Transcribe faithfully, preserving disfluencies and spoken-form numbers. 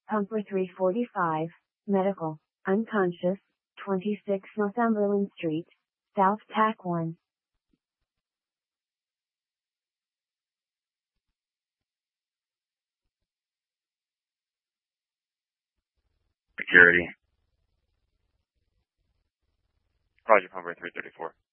Pumper three forty-five, medical, unconscious, twenty-six Northumberland Street, South Tack one. Security. Roger, Pumper three thirty-four.